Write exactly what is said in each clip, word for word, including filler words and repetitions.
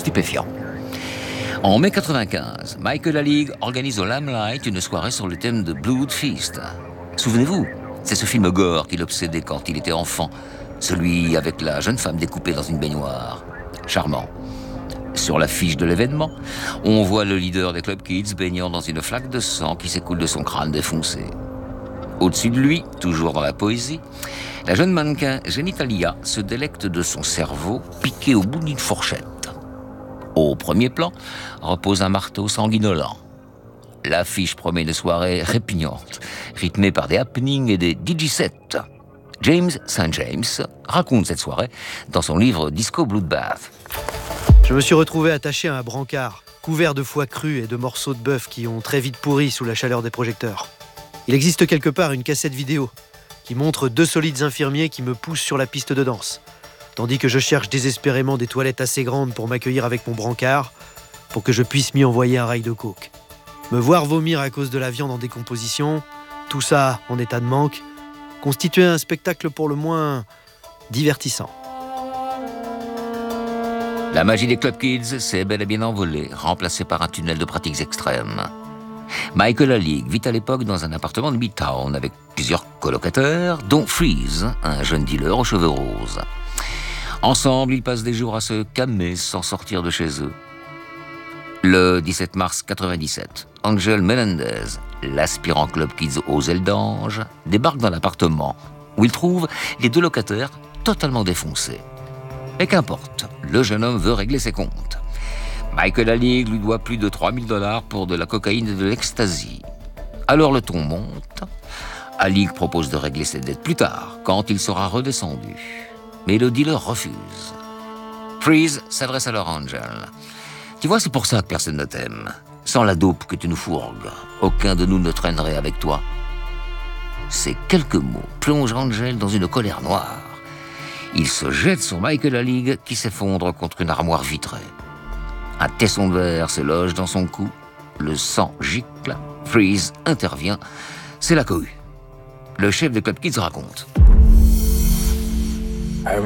stupéfiants. En mai quatre-vingt-quinze, Michael Alig organise au Limelight une soirée sur le thème de Blood Feast. Souvenez-vous, c'est ce film gore qui l'obsédait quand il était enfant, celui avec la jeune femme découpée dans une baignoire. Charmant. Sur l'affiche de l'événement, on voit le leader des Club Kids baignant dans une flaque de sang qui s'écoule de son crâne défoncé. Au-dessus de lui, toujours dans la poésie, la jeune mannequin Genitalia se délecte de son cerveau piqué au bout d'une fourchette. Au premier plan repose un marteau sanguinolent. L'affiche promet une soirée répugnante, rythmée par des happenings et des D J sets. James Saint James raconte cette soirée dans son livre Disco Bloodbath. Je me suis retrouvé attaché à un brancard, couvert de foie cru et de morceaux de bœuf qui ont très vite pourri sous la chaleur des projecteurs. Il existe quelque part une cassette vidéo qui montre deux solides infirmiers qui me poussent sur la piste de danse, tandis que je cherche désespérément des toilettes assez grandes pour m'accueillir avec mon brancard, pour que je puisse m'y envoyer un rail de coke. Me voir vomir à cause de la viande en décomposition, tout ça en état de manque, constituait un spectacle pour le moins divertissant. La magie des Club Kids s'est bel et bien envolée, remplacée par un tunnel de pratiques extrêmes. Michael Alig vit à l'époque dans un appartement de Midtown avec plusieurs colocataires, dont Freeze, un jeune dealer aux cheveux roses. Ensemble, ils passent des jours à se calmer sans sortir de chez eux. Le dix-sept mars quatre-vingt-dix-sept, Angel Melendez, l'aspirant Club Kids aux ailes d'ange, débarque dans l'appartement où il trouve les deux locataires totalement défoncés. Mais qu'importe, le jeune homme veut régler ses comptes. Michael Alig lui doit plus de trois mille dollars pour de la cocaïne et de l'ecstasy. Alors le ton monte. Alig propose de régler ses dettes plus tard, quand il sera redescendu. Mais le dealer refuse. Freeze s'adresse alors à Angel. Tu vois, c'est pour ça que personne ne t'aime. Sans la dope que tu nous fourgues, aucun de nous ne traînerait avec toi. Ces quelques mots plongent Angel dans une colère noire. Il se jette sur Michael Alig qui s'effondre contre une armoire vitrée. Un tesson de verre se loge dans son cou. Le sang gicle. Freeze intervient. C'est la cohue. Le chef des Club Kids raconte. Je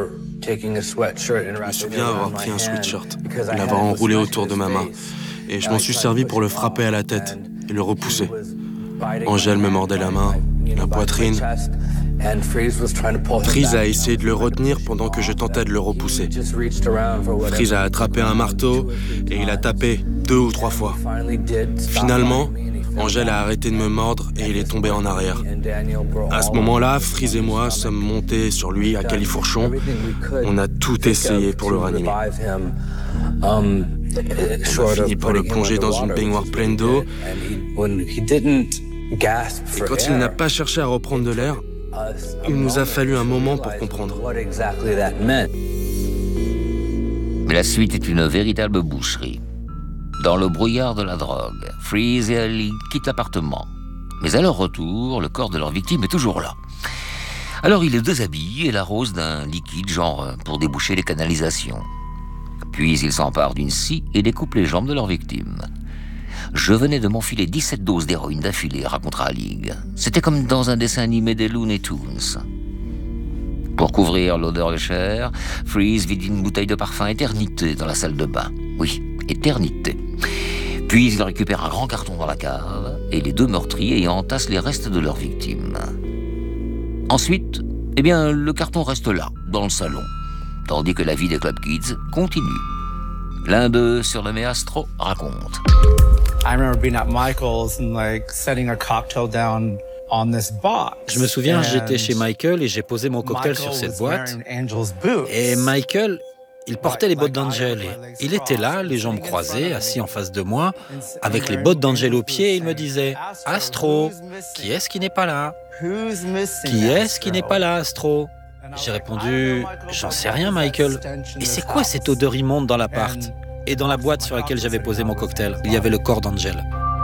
me souviens avoir pris un sweatshirt, l'avoir enroulé autour de ma main, et je m'en suis servi pour le frapper à la tête et le repousser. Angel me mordait la main, la poitrine. Freeze a essayé de le retenir pendant que je tentais de le repousser. Freeze a attrapé un marteau et il a tapé deux ou trois fois. Finalement, Angel a arrêté de me mordre et il est tombé en arrière. À ce moment-là, Freeze et moi sommes montés sur lui à califourchon. On a tout essayé pour le ranimer. On a fini par le plonger dans une baignoire pleine d'eau. Et quand il n'a pas cherché à reprendre de l'air, il nous a fallu un moment pour comprendre. Mais la suite est une véritable boucherie. Dans le brouillard de la drogue, Freeze et Ali quittent l'appartement. Mais à leur retour, le corps de leur victime est toujours là. Alors ils le déshabillent et l'arrosent d'un liquide, genre pour déboucher les canalisations. Puis ils s'emparent d'une scie et découpent les jambes de leur victime. Je venais de m'enfiler dix-sept doses d'héroïne d'affilée, racontera Alig. C'était comme dans un dessin animé des Looney Tunes. Pour couvrir l'odeur de chair, Freeze vide une bouteille de parfum éternité dans la salle de bain. Oui, éternité. Puis il récupère un grand carton dans la cave et les deux meurtriers y entassent les restes de leur victime. Ensuite, eh bien, le carton reste là, dans le salon, tandis que la vie des Club Kids continue. L'un d'eux, surnommé Astro, raconte. Je me souviens, j'étais chez Michael et j'ai posé mon cocktail sur cette boîte. Et Michael, il portait les bottes d'Angel. Et il était là, les jambes croisées, assis en face de moi, avec les bottes d'Angel aux pieds, et il me disait « Astro, qui est-ce qui n'est pas là ? Qui est-ce qui n'est pas là, Astro ?» J'ai répondu « J'en sais rien, Michael. Et c'est quoi cette odeur immonde dans l'appart ?» Et dans la boîte sur laquelle j'avais posé mon cocktail, il y avait le corps d'Angel.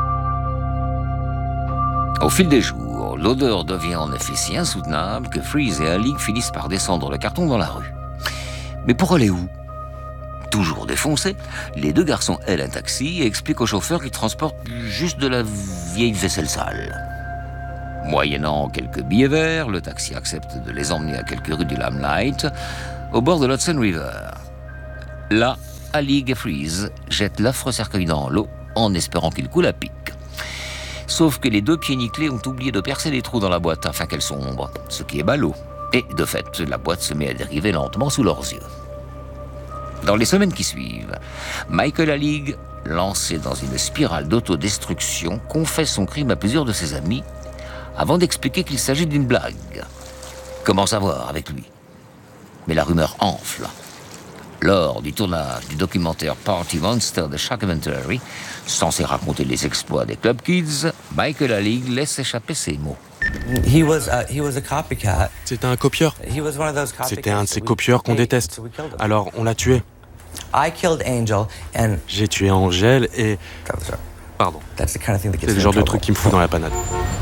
Au fil des jours, l'odeur devient en effet si insoutenable que Freeze et Alig finissent par descendre le carton dans la rue. Mais pour aller où ? Toujours défoncés, les deux garçons aident un taxi et expliquent au chauffeur qu'ils transportent juste de la vieille vaisselle sale. Moyennant quelques billets verts, le taxi accepte de les emmener à quelques rues du Limelight, au bord de l'Hudson River. Là, Alig et Freeze jettent l'affreux cercueil dans l'eau en espérant qu'il coule à pic. Sauf que les deux pieds nickelés ont oublié de percer des trous dans la boîte afin qu'elle sombre, ce qui est ballot. Et de fait, la boîte se met à dériver lentement sous leurs yeux. Dans les semaines qui suivent, Michael Alig, lancé dans une spirale d'autodestruction, confesse son crime à plusieurs de ses amis avant d'expliquer qu'il s'agit d'une blague. Comment savoir avec lui? Mais la rumeur enfle. Lors du tournage du documentaire Party Monster de Shockumentary, censé raconter les exploits des Club Kids, Michael Alig laisse échapper ces mots. He was, uh, he was a copycat. C'était un copieur. He was one of those copycats C'était un de ces that we copieurs qu'on hate, déteste. so we killed him. Alors, on l'a tué. I killed Angel, and J'ai tué Angèle et... that was her. Pardon. That's the kind of thing that gets C'est le me genre in de trouble. truc qui me fout dans la panade.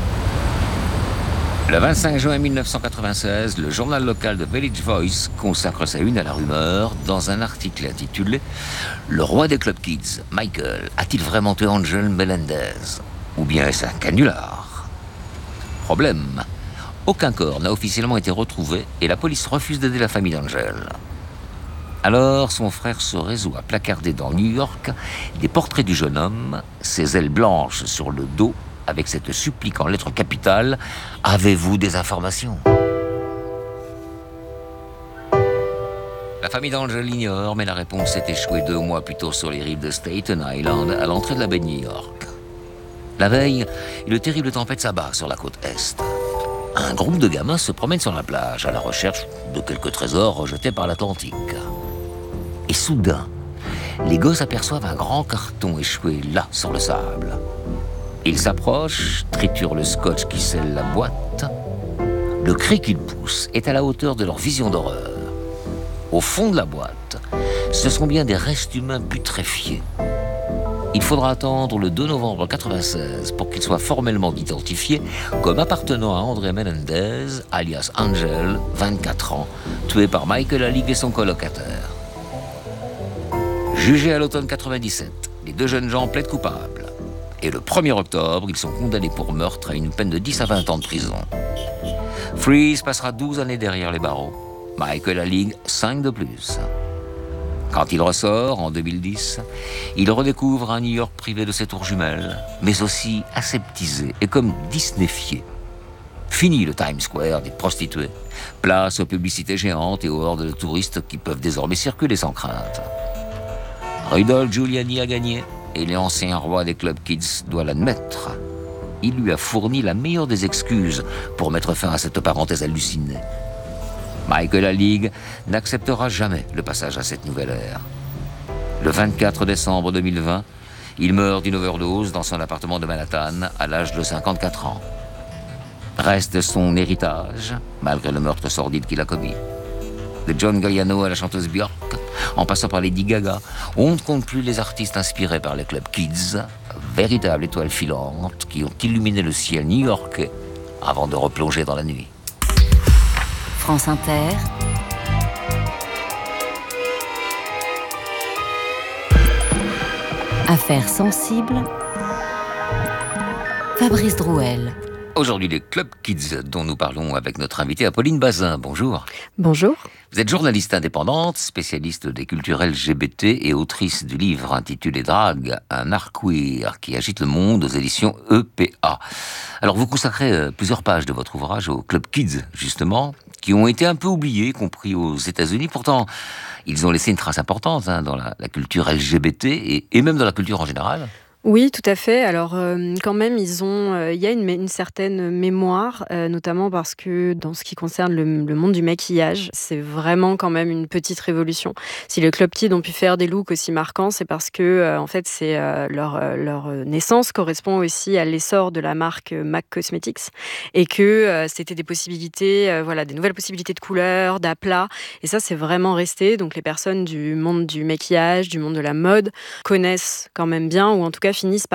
Le vingt-cinq juin mille neuf cent quatre-vingt-seize, le journal local de Village Voice consacre sa une à la rumeur dans un article intitulé « Le roi des Club Kids, Michael, a-t-il vraiment tué Angel Melendez? Ou bien est-ce un canular ?» Problème, aucun corps n'a officiellement été retrouvé et la police refuse d'aider la famille d'Angel. Alors, son frère se résout à placarder dans New York des portraits du jeune homme, ses ailes blanches sur le dos, avec cette supplique en lettres capitales « Avez-vous des informations ?» La famille d'Angel l'ignore, mais la réponse s'est échouée deux mois plus tôt sur les rives de Staten Island, à l'entrée de la baie de New York. La veille, une terrible tempête s'abat sur la côte Est. Un groupe de gamins se promène sur la plage à la recherche de quelques trésors rejetés par l'Atlantique. Et soudain, les gosses aperçoivent un grand carton échoué là, sur le sable. Ils s'approchent, triturent le scotch qui scelle la boîte. Le cri qu'ils poussent est à la hauteur de leur vision d'horreur. Au fond de la boîte, ce sont bien des restes humains putréfiés. Il faudra attendre le deux novembre quatre-vingt-seize pour qu'ils soient formellement identifiés comme appartenant à André Melendez, alias Angel, vingt-quatre ans, tué par Michael Alig et son colocataire. Jugés à l'automne quatre-vingt-dix-sept, les deux jeunes gens plaident coupables. Et le premier octobre, ils sont condamnés pour meurtre à une peine de dix à vingt ans de prison. Freeze passera douze années derrière les barreaux. Michael Alig, cinq de plus. Quand il ressort, en deux mille dix, il redécouvre un New York privé de ses tours jumelles, mais aussi aseptisé et comme disneyfié. Fini le Times Square des prostituées. Place aux publicités géantes et aux hordes de touristes qui peuvent désormais circuler sans crainte. Rudolph Giuliani a gagné. Et l'ancien roi des Club Kids doit l'admettre. Il lui a fourni la meilleure des excuses pour mettre fin à cette parenthèse hallucinée. Michael Alig n'acceptera jamais le passage à cette nouvelle ère. Le vingt-quatre décembre deux mille vingt, il meurt d'une overdose dans son appartement de Manhattan à l'âge de cinquante-quatre ans. Reste son héritage, malgré le meurtre sordide qu'il a commis. De John Galliano à la chanteuse Björk, en passant par Lady Gaga, on ne compte plus les artistes inspirés par les Club Kids, véritables étoiles filantes qui ont illuminé le ciel new-yorkais avant de replonger dans la nuit. France Inter. Affaires sensibles. Fabrice Drouel. Aujourd'hui, les Club Kids dont nous parlons avec notre invitée Apolline Bazin. Bonjour. Bonjour. Vous êtes journaliste indépendante, spécialiste des cultures L G B T et autrice du livre intitulé Drag, un art queer qui agite le monde aux éditions E P A. Alors vous consacrez plusieurs pages de votre ouvrage aux Club Kids, justement, qui ont été un peu oubliés, y compris aux États-Unis. Pourtant, ils ont laissé une trace importante hein, dans la, la culture L G B T et, et même dans la culture en général. Oui, tout à fait. Alors, euh, quand même, ils ont, euh, il y a une, une certaine mémoire, euh, notamment parce que dans ce qui concerne le, le monde du maquillage, c'est vraiment quand même une petite révolution. Si les Club Kids ont pu faire des looks aussi marquants, c'est parce que, euh, en fait, c'est euh, leur euh, leur naissance correspond aussi à l'essor de la marque MAC Cosmetics et que euh, c'était des possibilités, euh, voilà, des nouvelles possibilités de couleurs, d'aplats. Et ça, c'est vraiment resté. Donc, les personnes du monde du maquillage, du monde de la mode connaissent quand même bien, ou en tout cas finissent par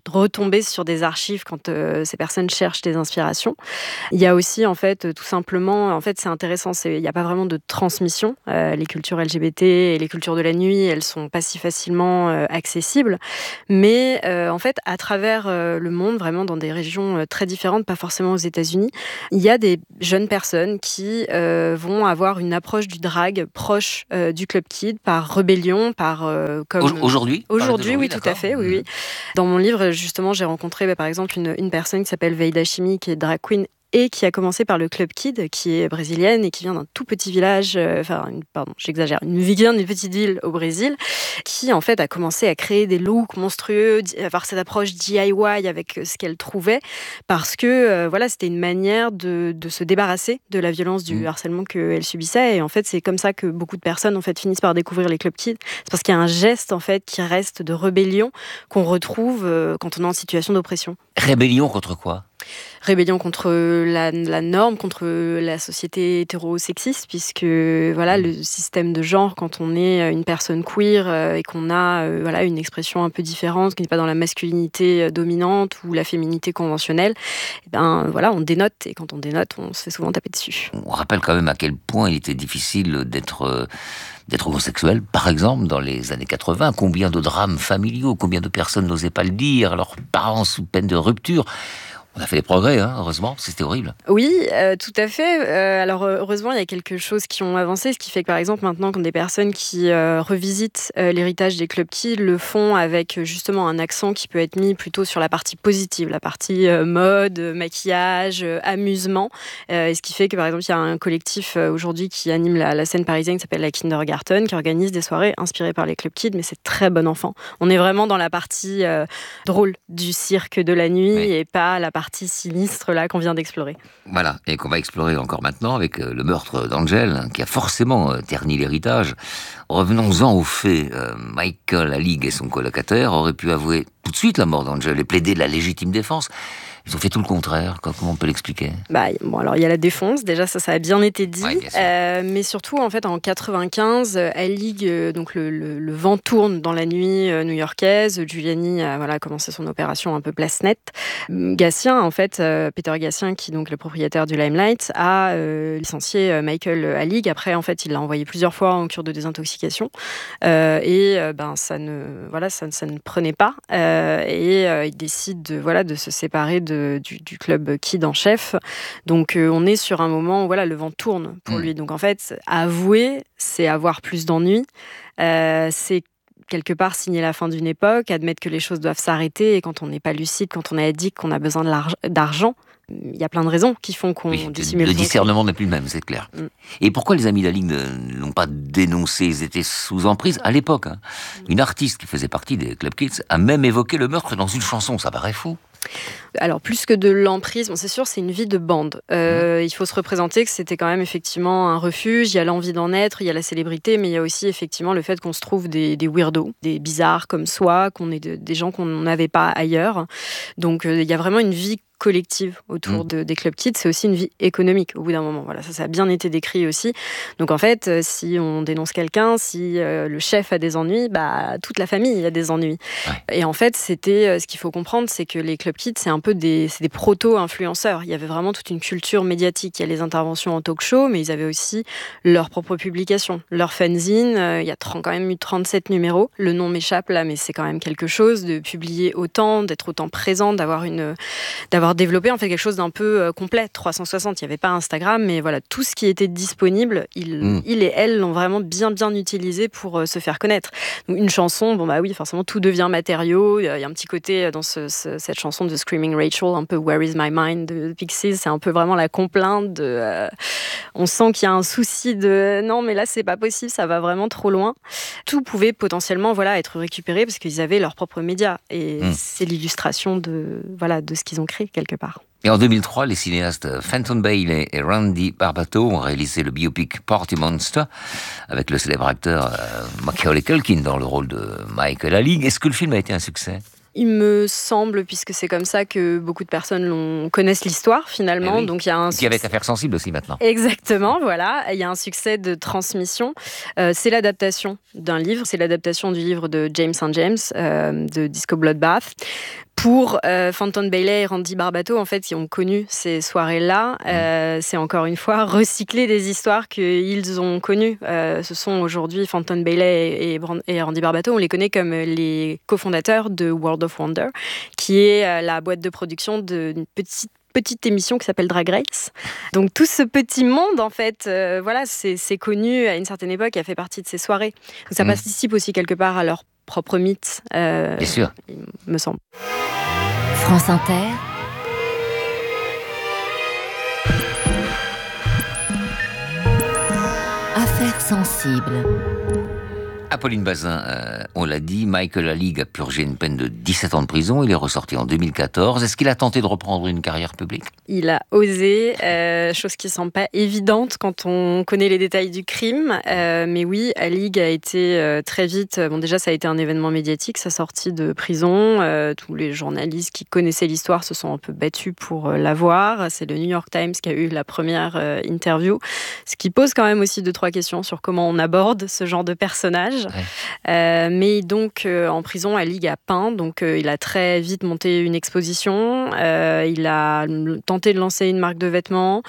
retomber sur des archives quand euh, ces personnes cherchent des inspirations. Il y a aussi, en fait, tout simplement, en fait, c'est intéressant, c'est, il n'y a pas vraiment de transmission. Euh, les cultures L G B T et les cultures de la nuit, elles sont pas si facilement euh, accessibles. Mais, euh, en fait, à travers euh, le monde, vraiment dans des régions euh, très différentes, pas forcément aux États-Unis, il y a des jeunes personnes qui euh, vont avoir une approche du drag proche euh, du Club Kid, par rébellion, par... Euh, comme... Aujourd'hui Aujourd'hui, oui, tout à fait, oui, oui. Dans mon livre, justement, j'ai rencontré, bah, par exemple, une, une personne qui s'appelle Veida Chimi, qui est drag queen et qui a commencé par le Club Kid, qui est brésilienne et qui vient d'un tout petit village, euh, enfin, une, pardon, j'exagère, une vient d'une petite ville au Brésil, qui en fait a commencé à créer des looks monstrueux, avoir cette approche D I Y avec ce qu'elle trouvait, parce que euh, voilà, c'était une manière de, de se débarrasser de la violence du mmh. harcèlement qu'elle subissait. Et en fait, c'est comme ça que beaucoup de personnes en fait finissent par découvrir les Club Kids. C'est parce qu'il y a un geste en fait qui reste de rébellion qu'on retrouve euh, quand on est en situation d'oppression. Rébellion contre quoi ? Rébellion contre la, la norme, contre la société hétérosexiste, puisque voilà, le système de genre, quand on est une personne queer euh, et qu'on a euh, voilà, une expression un peu différente, qui n'est pas dans la masculinité dominante ou la féminité conventionnelle, et ben, voilà, on dénote, et quand on dénote, on se fait souvent taper dessus. On rappelle quand même à quel point il était difficile d'être... Euh... d'être homosexuel, par exemple, dans les années quatre-vingts. Combien de drames familiaux, combien de personnes n'osaient pas le dire, leurs parents sous peine de rupture. On a fait des progrès, hein, heureusement, c'était horrible. Oui, euh, tout à fait. Euh, alors, heureusement, il y a quelque chose qui ont avancé, ce qui fait que, par exemple, maintenant, quand des personnes qui euh, revisitent euh, l'héritage des Club Kids le font avec, justement, un accent qui peut être mis plutôt sur la partie positive, la partie euh, mode, maquillage, euh, amusement. Euh, et ce qui fait que, par exemple, il y a un collectif euh, aujourd'hui qui anime la, la scène parisienne qui s'appelle la Kindergarten, qui organise des soirées inspirées par les Club Kids, mais c'est très bon enfant. On est vraiment dans la partie euh, drôle du cirque de la nuit, oui. Et pas la partie sinistre là qu'on vient d'explorer. Voilà, et qu'on va explorer encore maintenant avec euh, le meurtre d'Angel, qui a forcément euh, terni l'héritage. Revenons-en aux faits. Euh, Michael Alig et son colocataire auraient pu avouer tout de suite la mort d'Angel et plaider la légitime défense. Ils ont fait tout le contraire. Comment on peut l'expliquer ? Bah, bon, alors il y a la défense. Déjà, ça, ça a bien été dit. Ouais, bien euh, mais surtout, en fait, en quatre-vingt-quinze, Alig, euh, donc le, le, le vent tourne dans la nuit euh, new-yorkaise. Giuliani a voilà, commencé son opération un peu place nette. Gatien, en fait, euh, Peter Gatien, qui est donc le propriétaire du Limelight, a euh, licencié euh, Michael Alig. Après, en fait, il l'a envoyé plusieurs fois en cure de désintoxication. Euh, et euh, ben, ça ne, voilà, ça, ça ne prenait pas. Euh, et euh, il décide de, voilà, de se séparer de Du, du Club Kid en chef. Donc euh, on est sur un moment où voilà, le vent tourne pour mmh. lui. Donc en fait, avouer, c'est avoir plus d'ennuis. Euh, c'est quelque part signer la fin d'une époque, admettre que les choses doivent s'arrêter. Et quand on n'est pas lucide, quand on est addict, qu'on a besoin de d'argent, il y a plein de raisons qui font qu'on oui, dissimule. Le discernement n'est plus le même, c'est clair. Mm. Et pourquoi les amis d'Alig ne l'ont pas dénoncé ? Ils étaient sous emprise à l'époque. Hein. Mm. Une artiste qui faisait partie des Club Kids a même évoqué le meurtre dans une chanson. Ça paraît fou. Alors, plus que de l'emprise, bon, c'est sûr, c'est une vie de bande. Euh, mmh. Il faut se représenter que c'était quand même effectivement un refuge. Il y a l'envie d'en être, il y a la célébrité, mais il y a aussi effectivement le fait qu'on se trouve des, des weirdos, des bizarres comme soi, qu'on est de, des gens qu'on n'avait pas ailleurs. Donc, euh, il y a vraiment une vie collective autour mmh. de, des Club Kids. C'est aussi une vie économique au bout d'un moment. Voilà, ça, ça a bien été décrit aussi. Donc en fait, euh, si on dénonce quelqu'un, si euh, le chef a des ennuis, bah, toute la famille a des ennuis. Ouais. Et en fait, c'était, euh, ce qu'il faut comprendre, c'est que les Club Kids, c'est un peu des, c'est des proto-influenceurs. Il y avait vraiment toute une culture médiatique. Il y a les interventions en talk-show, mais ils avaient aussi leurs propres publications, leurs fanzines. Euh, il y a trente, quand même eu trente-sept numéros. Le nom m'échappe là, mais c'est quand même quelque chose de publier autant, d'être autant présent, d'avoir une, d'avoir développé en fait quelque chose d'un peu euh, complet, trois cent soixante. Il n'y avait pas Instagram, mais voilà, tout ce qui était disponible, il, mmh. il et elle l'ont vraiment bien bien utilisé pour euh, se faire connaître. Donc, une chanson, bon bah oui, forcément tout devient matériau. Il y a un petit côté dans ce, ce, cette chanson de Screaming Rachel, un peu Where is my mind de Pixies, c'est un peu vraiment la complainte de. Euh, on sent qu'il y a un souci de non, mais là c'est pas possible, ça va vraiment trop loin. Tout pouvait potentiellement voilà être récupéré parce qu'ils avaient leurs propres médias et mmh. c'est l'illustration de voilà de ce qu'ils ont créé quelque part. Et en deux mille trois, les cinéastes Fenton Bailey et Randy Barbato ont réalisé le biopic Party Monster avec le célèbre acteur euh, Macaulay Culkin dans le rôle de Michael Alig. Est-ce que le film a été un succès ? Il me semble, puisque c'est comme ça que beaucoup de personnes l'ont, connaissent l'histoire finalement. Oui. Donc il y a un qui avait affaire sensible aussi maintenant. Exactement, voilà. Il y a un succès de transmission. Euh, c'est l'adaptation d'un livre. C'est l'adaptation du livre de James Saint James, euh, de Disco Bloodbath. Pour euh, Fenton Bailey et Randy Barbato, en fait, qui ont connu ces soirées-là, euh, c'est encore une fois recycler des histoires qu'ils ont connues. Euh, ce sont aujourd'hui Fenton Bailey et, et Randy Barbato, on les connaît comme les cofondateurs de World of Wonder, qui est euh, la boîte de production d'une petite petite émission qui s'appelle Drag Race. Donc tout ce petit monde, en fait, euh, voilà, c'est, c'est connu à une certaine époque et a fait partie de ces soirées. Donc ça mmh. participe aussi quelque part à leur propre mythe, euh, bien sûr, il me semble. France Inter. Affaires sensibles. Apolline Bazin, euh, on l'a dit, Michael Alig a purgé une peine de dix-sept ans de prison. Il est ressorti en deux mille quatorze. Est-ce qu'il a tenté de reprendre une carrière publique ? Il a osé, euh, chose qui ne semble pas évidente quand on connaît les détails du crime. Euh, mais oui, Alig a été euh, très vite... Bon, déjà, ça a été un événement médiatique, sa sortie de prison. Euh, tous les journalistes qui connaissaient l'histoire se sont un peu battus pour euh, la voir. C'est le New York Times qui a eu la première euh, interview. Ce qui pose quand même aussi deux, trois questions sur comment on aborde ce genre de personnage. Ouais. Euh, mais donc euh, en prison, Alig a peint, donc euh, il a très vite monté une exposition. Euh, il a tenté de lancer une marque de vêtements.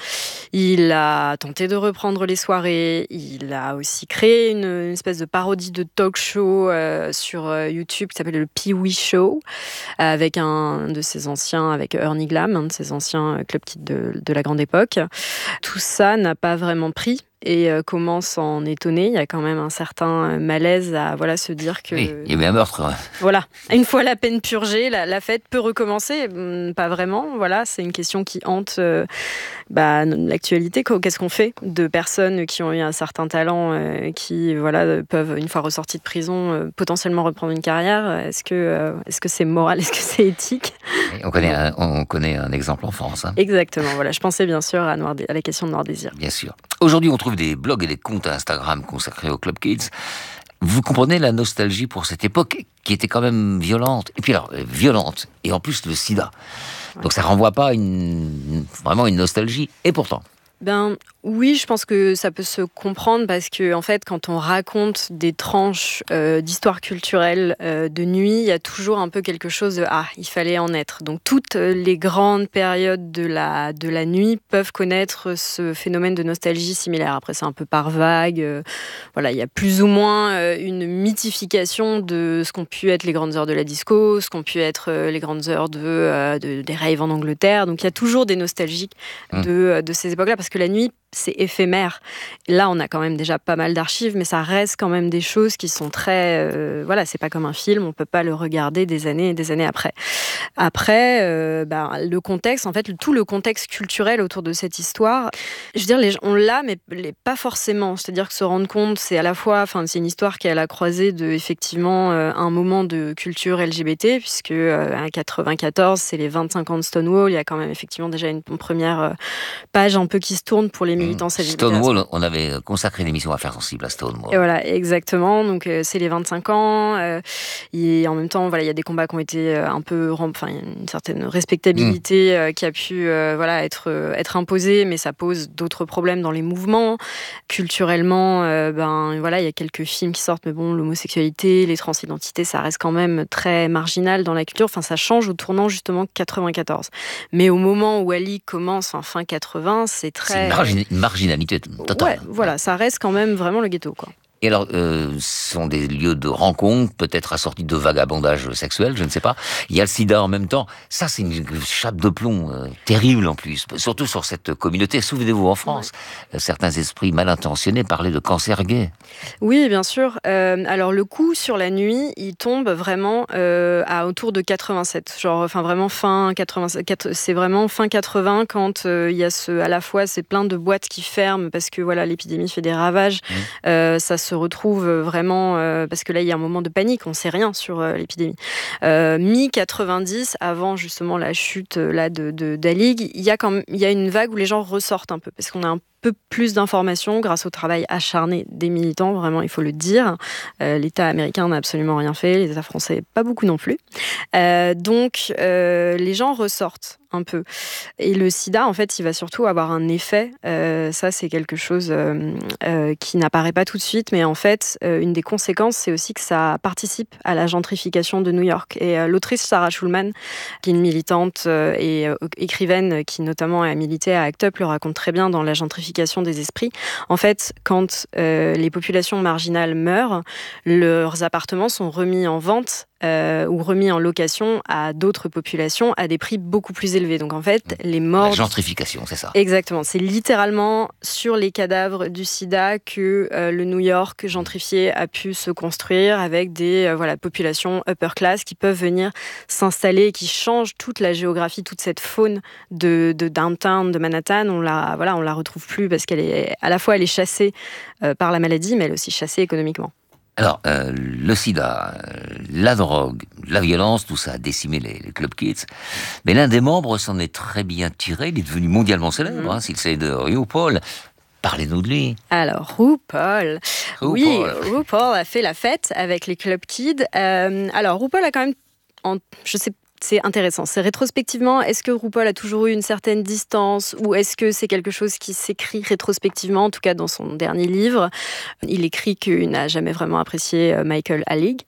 Il a tenté de reprendre les soirées. Il a aussi créé une, une espèce de parodie de talk show euh, sur euh, YouTube qui s'appelle le Pee-wee Show, avec un de ses anciens, avec Ernie Glam, un de ses anciens club kids de, de la grande époque. Tout ça n'a pas vraiment pris. Et euh, commence à en étonner. Il y a quand même un certain malaise à voilà, se dire que... Oui, il y a eu un meurtre. Ouais. Voilà. Une fois la peine purgée, la, la fête peut recommencer. Hum, pas vraiment. Voilà, c'est une question qui hante euh, bah, l'actualité. Qu'est-ce qu'on fait de personnes qui ont eu un certain talent, euh, qui voilà, peuvent, une fois ressorties de prison, euh, potentiellement reprendre une carrière ? Est-ce que, euh, est-ce que c'est moral ? Est-ce que c'est éthique ? Oui, on, connaît un, on connaît un exemple en France. Hein. Exactement. Voilà. Je pensais bien sûr à, Noir, à la question de Noir Désir. Bien sûr. Aujourd'hui, on trouve des blogs et des comptes Instagram consacrés au Club Kids. Vous comprenez la nostalgie pour cette époque qui était quand même violente. Et puis alors, violente. Et en plus, le sida. Donc ça renvoie pas une, vraiment une nostalgie. Et pourtant... Ben oui, je pense que ça peut se comprendre parce que en fait, quand on raconte des tranches euh, d'histoire culturelle euh, de nuit, il y a toujours un peu quelque chose de ah, il fallait en être. Donc toutes les grandes périodes de la de la nuit peuvent connaître ce phénomène de nostalgie similaire. Après, c'est un peu par vague. Euh, voilà, il y a plus ou moins euh, une mythification de ce qu'ont pu être les grandes heures de la disco, ce qu'ont pu être euh, les grandes heures de, euh, de des raves en Angleterre. Donc il y a toujours des nostalgiques mmh. de de ces époques-là parce que la nuit, c'est éphémère. Là, on a quand même déjà pas mal d'archives, mais ça reste quand même des choses qui sont très... Euh, voilà, c'est pas comme un film, on peut pas le regarder des années et des années après. Après, euh, bah, le contexte, en fait, tout le contexte culturel autour de cette histoire, je veux dire, les, on l'a, mais les, pas forcément. C'est-à-dire que se rendre compte, c'est à la fois... Enfin, c'est une histoire qui est à la croisée de, effectivement, euh, un moment de culture L G B T, puisque euh, en quatre-vingt-quatorze, c'est les vingt-cinq ans de Stonewall, il y a quand même effectivement déjà une, une première euh, page un peu qui se tourne pour les militants L G B T. Stonewall, on avait consacré une émission à Affaires sensibles à Stonewall. Et voilà, exactement. Donc euh, c'est les vingt-cinq ans. Euh, et en même temps, voilà, il y a des combats qui ont été euh, un peu, enfin, il y a une certaine respectabilité mmh. euh, qui a pu, euh, voilà, être euh, être imposée, mais ça pose d'autres problèmes dans les mouvements. Culturellement, euh, ben voilà, il y a quelques films qui sortent, mais bon, l'homosexualité, les transidentités, ça reste quand même très marginal dans la culture. Enfin, ça change au tournant justement quatre-vingt-quatorze. Mais au moment où Ali commence, en fin quatre-vingts, c'est très... C'est une, margin- une marginalité totale. Ouais, voilà, ça reste quand même vraiment le ghetto, quoi. Et alors, euh, ce sont des lieux de rencontre, peut-être assortis de vagabondage sexuel, je ne sais pas. Il y a le sida en même temps. Ça, c'est une chape de plomb euh, terrible en plus, surtout sur cette communauté. Souvenez-vous, en France, ouais. euh, certains esprits mal intentionnés parlaient de cancer gay. Oui, bien sûr. Euh, alors, le coup sur la nuit, il tombe vraiment euh, à autour de quatre-vingt-sept. Genre, enfin, vraiment fin quatre-vingt-sept. C'est vraiment fin quatre-vingts quand euh, il y a ce, à la fois, c'est plein de boîtes qui ferment parce que voilà, l'épidémie fait des ravages. Mmh. Euh, ça se se retrouve vraiment, euh, parce que là il y a un moment de panique, on ne sait rien sur euh, l'épidémie. Euh, mi quatre-vingt-dix, avant justement la chute là, de, de, d'Alig, il y a quand même, il y a une vague où les gens ressortent un peu, parce qu'on est un peu plus d'informations grâce au travail acharné des militants, vraiment, il faut le dire. Euh, L'État américain n'a absolument rien fait, les États français, pas beaucoup non plus. Euh, donc, euh, les gens ressortent un peu. Et le sida, en fait, il va surtout avoir un effet. Euh, ça, c'est quelque chose euh, euh, qui n'apparaît pas tout de suite, mais en fait, euh, une des conséquences, c'est aussi que ça participe à la gentrification de New York. Et euh, l'autrice Sarah Schulman, qui est une militante euh, et euh, écrivaine qui notamment a milité à ACT UP, le raconte très bien dans la gentrification des esprits. En fait, quand euh, les populations marginales meurent, leurs appartements sont remis en vente Euh, ou remis en location à d'autres populations à des prix beaucoup plus élevés. Donc en fait, les morts... La gentrification, c'est ça. Exactement. C'est littéralement sur les cadavres du sida que euh, le New York gentrifié a pu se construire avec des euh, voilà, populations upper class qui peuvent venir s'installer et qui changent toute la géographie, toute cette faune de, de downtown, de Manhattan. On la, voilà, on la retrouve plus parce qu'elle est, à la fois, elle est chassée euh, par la maladie, mais elle est aussi chassée économiquement. Alors, euh, le sida, euh, la drogue, la violence, tout ça a décimé les, les club kids. Mais l'un des membres s'en est très bien tiré. Il est devenu mondialement célèbre, mmh. hein, s'il s'agit de RuPaul. Parlez-nous de lui. Alors, RuPaul. RuPaul. Oui, RuPaul a fait la fête avec les club kids. Euh, alors, RuPaul a quand même, en, je sais c'est intéressant. C'est rétrospectivement, est-ce que RuPaul a toujours eu une certaine distance ou est-ce que c'est quelque chose qui s'écrit rétrospectivement, en tout cas dans son dernier livre. Il écrit qu'il n'a jamais vraiment apprécié Michael Alig.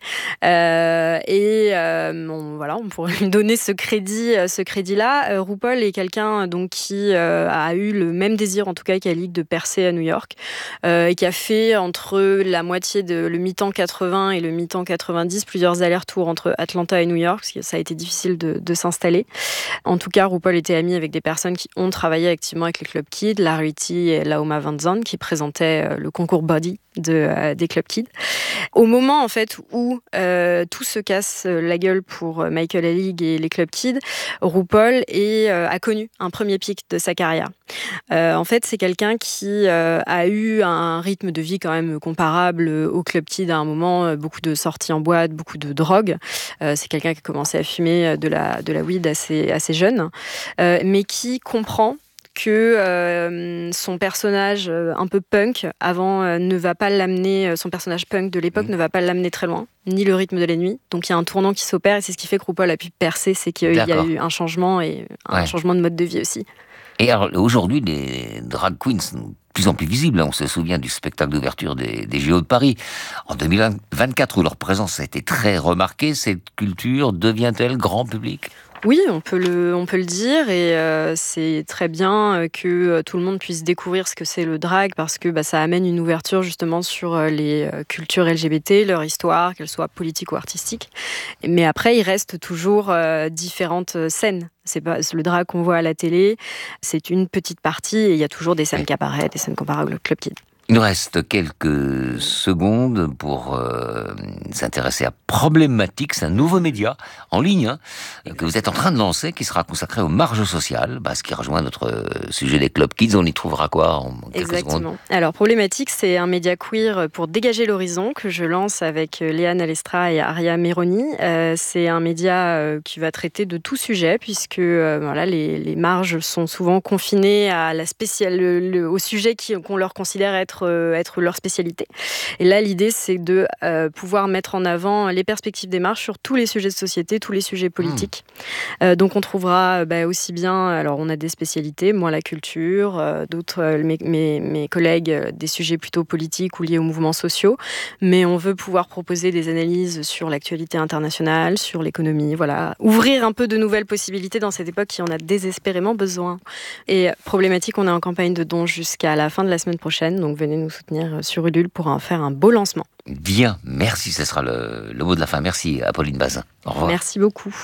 Euh, et euh, on, voilà, on pourrait lui donner ce crédit, ce crédit-là. Euh, RuPaul est quelqu'un donc, qui euh, a eu le même désir, en tout cas qu'Alig, de percer à New York euh, et qui a fait entre la moitié de le mi-temps quatre-vingts et le mi-temps quatre-vingt-dix plusieurs allers-retours entre Atlanta et New York, parce que ça a été difficile De, de s'installer. En tout cas, RuPaul était ami avec des personnes qui ont travaillé activement avec les club kids, Larity et Laoma Van Zandt, qui présentaient euh, le concours Body de, euh, des club kids. Au moment en fait où euh, tout se casse la gueule pour Michael Alig et les club kids, RuPaul est, euh, a connu un premier pic de sa carrière. Euh, en fait, c'est quelqu'un qui euh, a eu un rythme de vie quand même comparable au club kids à un moment, beaucoup de sorties en boîte, beaucoup de drogue. Euh, c'est quelqu'un qui a commencé à fumer de la, de la weed assez, assez jeune, euh, mais qui comprend que euh, son personnage euh, un peu punk avant euh, ne va pas l'amener, euh, son personnage punk de l'époque mmh. ne va pas l'amener très loin, ni le rythme de la nuit. Donc il y a un tournant qui s'opère et c'est ce qui fait que RuPaul a pu percer, c'est qu'il D'accord. y a eu un changement et un ouais. changement de mode de vie aussi. Et alors aujourd'hui, les drag queens sont de plus en plus visibles. On se souvient du spectacle d'ouverture des, des J O de Paris en deux mille vingt-quatre où leur présence a été très remarquée. Cette culture devient-elle grand public ? Oui, on peut le, on peut le dire et euh, c'est très bien que euh, tout le monde puisse découvrir ce que c'est le drag parce que bah, ça amène une ouverture justement sur euh, les euh, cultures L G B T, leur histoire, qu'elles soient politiques ou artistiques. Mais après, il reste toujours euh, différentes scènes. C'est pas le drag qu'on voit à la télé, c'est une petite partie et il y a toujours des scènes qui apparaissent, des scènes comparables au Club Kid. Il nous reste quelques secondes pour euh, s'intéresser à Problématique. C'est un nouveau média en ligne hein, que vous êtes en train de lancer, qui sera consacré aux marges sociales, bah, ce qui rejoint notre sujet des Club Kids. On y trouvera quoi en quelques Exactement. secondes ? Alors Problématique, c'est un média queer pour dégager l'horizon que je lance avec Léane Alestra et Aria Meroni. Euh, c'est un média euh, qui va traiter de tout sujet puisque euh, voilà, les, les marges sont souvent confinées à la spéciale, le, le, au sujet qui, qu'on leur considère être être leur spécialité. Et là, l'idée, c'est de euh, pouvoir mettre en avant les perspectives des marges sur tous les sujets de société, tous les sujets politiques. Mmh. Euh, donc, on trouvera bah, aussi bien, alors on a des spécialités, moi la culture, euh, d'autres, euh, mes, mes, mes collègues, euh, des sujets plutôt politiques ou liés aux mouvements sociaux, mais on veut pouvoir proposer des analyses sur l'actualité internationale, sur l'économie, voilà. Ouvrir un peu de nouvelles possibilités dans cette époque qui en a désespérément besoin. Et Problématique, on est en campagne de dons jusqu'à la fin de la semaine prochaine, donc venez nous soutenir sur Ulule pour en faire un beau lancement. Bien, merci, ce sera le, le mot de la fin. Merci Apolline Bazin. Au revoir. Merci beaucoup.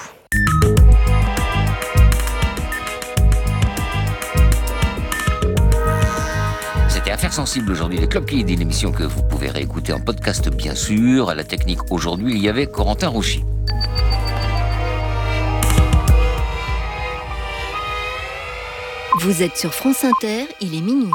C'était Affaires sensibles aujourd'hui, les Club Kids, une émission que vous pouvez réécouter en podcast bien sûr. À la technique aujourd'hui, il y avait Corentin Rouchy. Vous êtes sur France Inter, il est minuit.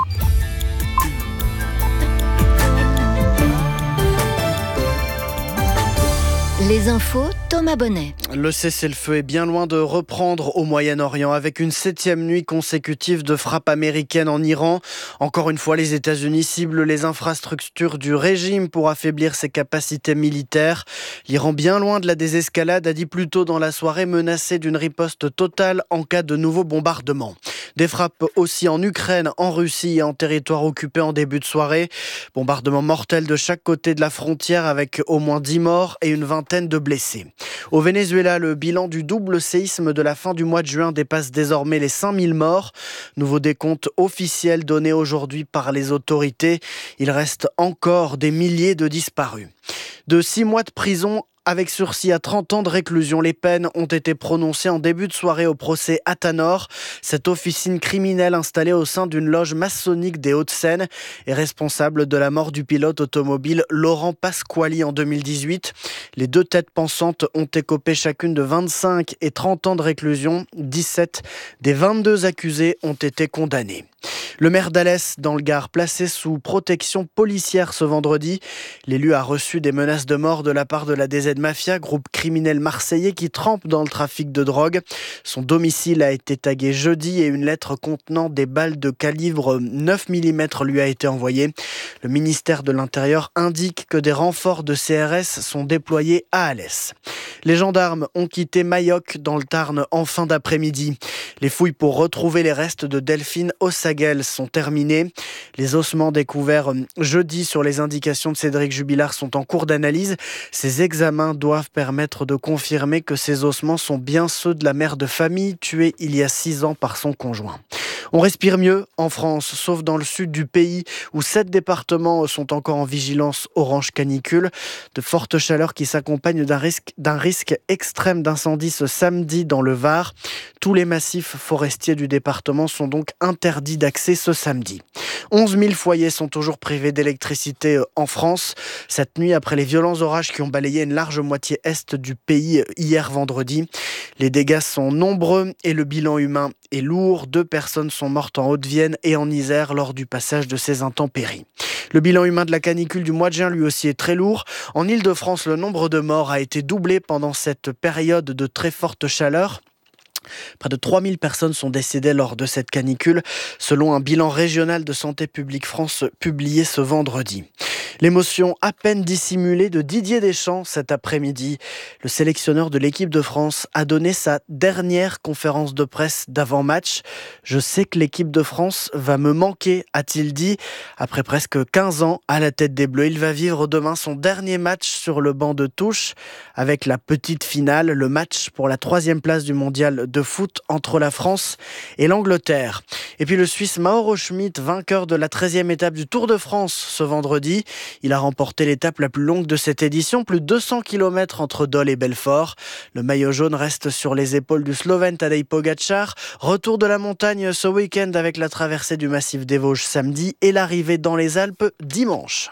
Les infos, Thomas Bonnet. Le cessez-le-feu est bien loin de reprendre au Moyen-Orient avec une septième nuit consécutive de frappes américaines en Iran. Encore une fois, les États-Unis ciblent les infrastructures du régime pour affaiblir ses capacités militaires. L'Iran, bien loin de la désescalade, a dit plus tôt dans la soirée menacer d'une riposte totale en cas de nouveaux bombardements. Des frappes aussi en Ukraine, en Russie et en territoire occupé en début de soirée. Bombardements mortels de chaque côté de la frontière avec au moins dix morts et une vingtaine de blessés. Au Venezuela, le bilan du double séisme de la fin du mois de juin dépasse désormais les cinq mille morts. Nouveau décompte officiel donné aujourd'hui par les autorités. Il reste encore des milliers de disparus. De six mois de prison avec sursis à trente ans de réclusion, les peines ont été prononcées en début de soirée au procès Athanor. Cette officine criminelle installée au sein d'une loge maçonnique des Hauts-de-Seine est responsable de la mort du pilote automobile Laurent Pasquali en deux mille dix-huit. Les deux têtes pensantes ont écopé chacune de vingt-cinq et trente ans de réclusion. dix-sept des vingt-deux accusés ont été condamnés. Le maire d'Alès, dans le Gard, placé sous protection policière ce vendredi. L'élu a reçu des menaces de mort de la part de la D Z Mafia, groupe criminel marseillais qui trempe dans le trafic de drogue. Son domicile a été tagué jeudi et une lettre contenant des balles de calibre neuf millimètres lui a été envoyée. Le ministère de l'Intérieur indique que des renforts de C R S sont déployés à Alès. Les gendarmes ont quitté Mayoc dans le Tarn en fin d'après-midi. Les fouilles pour retrouver les restes de Delphine Ossagel sont terminées. Les ossements découverts jeudi sur les indications de Cédric Jubilard sont en cours d'analyse. Ces examens doivent permettre de confirmer que ces ossements sont bien ceux de la mère de famille tuée il y a six ans par son conjoint. On respire mieux en France, sauf dans le sud du pays où sept départements sont encore en vigilance orange canicule. De fortes chaleurs qui s'accompagnent d'un risque, d'un risque extrême d'incendie ce samedi dans le Var. Tous les massifs forestiers du département sont donc interdits d'accès ce samedi. onze mille foyers sont toujours privés d'électricité en France. Cette nuit, après les violents orages qui ont balayé une large moitié est du pays hier vendredi. Les dégâts sont nombreux et le bilan humain est lourd. Deux personnes sont mortes en Haute-Vienne et en Isère lors du passage de ces intempéries. Le bilan humain de la canicule du mois de juin, lui aussi, est très lourd. En Île-de-France, le nombre de morts a été doublé pendant cette période de très forte chaleur. Près de trois mille personnes sont décédées lors de cette canicule, selon un bilan régional de Santé publique France publié ce vendredi. L'émotion à peine dissimulée de Didier Deschamps cet après-midi. Le sélectionneur de l'équipe de France a donné sa dernière conférence de presse d'avant-match. « Je sais que l'équipe de France va me manquer », a-t-il dit. Après presque quinze ans à la tête des Bleus, il va vivre demain son dernier match sur le banc de touche avec la petite finale, le match pour la troisième place du mondial de foot entre la France et l'Angleterre. Et puis le Suisse Mauro Schmid, vainqueur de la treizième étape du Tour de France ce vendredi. Il a remporté l'étape la plus longue de cette édition, plus de deux cents kilomètres entre Dole et Belfort. Le maillot jaune reste sur les épaules du Slovène Tadej Pogačar. Retour de la montagne ce week-end avec la traversée du massif des Vosges samedi et l'arrivée dans les Alpes dimanche.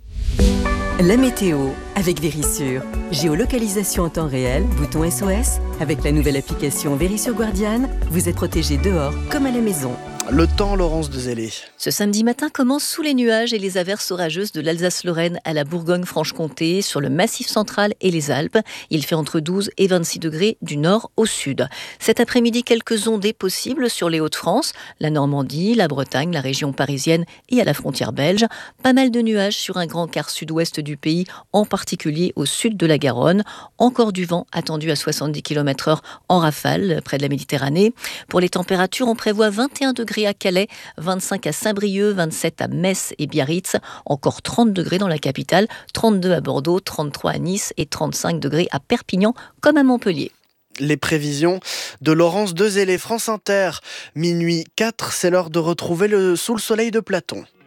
La météo avec Verisure. Géolocalisation en temps réel, bouton S O S. Avec la nouvelle application Verisure Guardian, vous êtes protégé dehors comme à la maison. Le temps, Laurence Dezellé. Ce samedi matin commence sous les nuages et les averses orageuses de l'Alsace-Lorraine à la Bourgogne-Franche-Comté, sur le Massif central et les Alpes. Il fait entre douze et vingt-six degrés du nord au sud. Cet après-midi, quelques ondées possibles sur les Hauts-de-France, la Normandie, la Bretagne, la région parisienne et à la frontière belge. Pas mal de nuages sur un grand quart sud-ouest du pays, en particulier au sud de la Garonne. Encore du vent attendu à soixante-dix kilomètres heure en rafale près de la Méditerranée. Pour les températures, on prévoit vingt et un degrés à Calais, vingt-cinq à Saint-Brieuc, vingt-sept à Metz et Biarritz, encore trente degrés dans la capitale, trente-deux à Bordeaux, trente-trois à Nice et trente-cinq degrés à Perpignan comme à Montpellier. Les prévisions de Laurence Dezellé, France Inter, minuit quatre, c'est l'heure de retrouver le Sous le soleil de Platon.